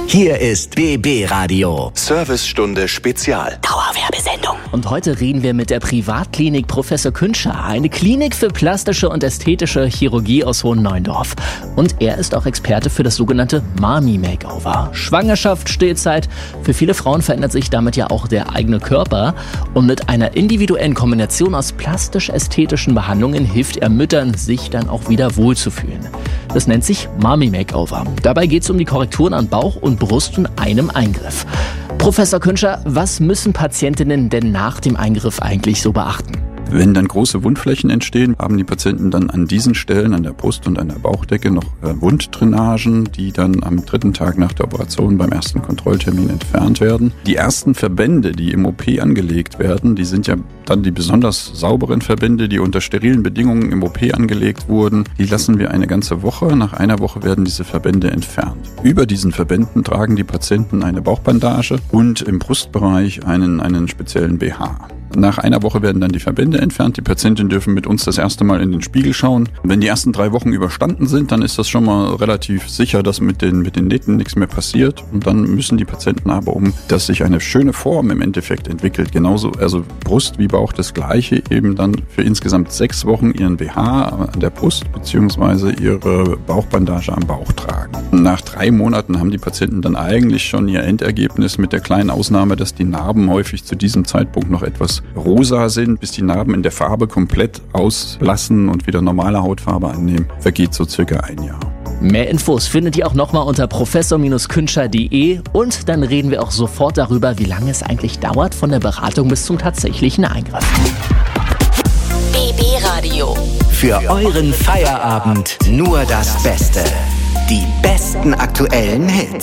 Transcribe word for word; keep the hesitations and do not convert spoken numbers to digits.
Hier ist B B Radio. Servicestunde Spezial. Dauerwerbesendung. Und heute reden wir mit der Privatklinik Professor Künscher, eine Klinik für plastische und ästhetische Chirurgie aus Hohenneuendorf. Und er ist auch Experte für das sogenannte Mami-Makeover. Schwangerschaft, Stillzeit. Für viele Frauen verändert sich damit ja auch der eigene Körper. Und mit einer individuellen Kombination aus plastisch-ästhetischen Behandlungen hilft er Müttern, sich dann auch wieder wohlzufühlen. Das nennt sich Mami-Makeover. Dabei geht es um die Korrekturen an Bauch und Brust und einem Eingriff. Professor Künscher, was müssen Patientinnen denn nach dem Eingriff eigentlich so beachten? Wenn dann große Wundflächen entstehen, haben die Patienten dann an diesen Stellen, an der Brust und an der Bauchdecke noch äh, Wunddrainagen, die dann am dritten Tag nach der Operation beim ersten Kontrolltermin entfernt werden. Die ersten Verbände, die im O P angelegt werden, die sind ja dann die besonders sauberen Verbände, die unter sterilen Bedingungen im O P angelegt wurden. Die lassen wir eine ganze Woche. Nach einer Woche werden diese Verbände entfernt. Über diesen Verbänden tragen die Patienten eine Bauchbandage und im Brustbereich einen, einen speziellen B H. Nach einer Woche werden dann die Verbände entfernt. Die Patientinnen dürfen mit uns das erste Mal in den Spiegel schauen. Wenn die ersten drei Wochen überstanden sind, dann ist das schon mal relativ sicher, dass mit den, mit den Nähten nichts mehr passiert. Und dann müssen die Patienten aber, um dass sich eine schöne Form im Endeffekt entwickelt, genauso, also Brust wie Bauch das Gleiche, eben dann für insgesamt sechs Wochen ihren B H an der Brust bzw. ihre Bauchbandage am Bauch tragen. Nach drei Monaten haben die Patienten dann eigentlich schon ihr Endergebnis, mit der kleinen Ausnahme, dass die Narben häufig zu diesem Zeitpunkt noch etwas rosa sind, bis die Narben in der Farbe komplett auslassen und wieder normale Hautfarbe annehmen, vergeht so circa ein Jahr. Mehr Infos findet ihr auch nochmal unter professor Künscher punkt de und dann reden wir auch sofort darüber, wie lange es eigentlich dauert von der Beratung bis zum tatsächlichen Eingriff. B B Radio. Für euren Feierabend nur das Beste. Die besten aktuellen Hits.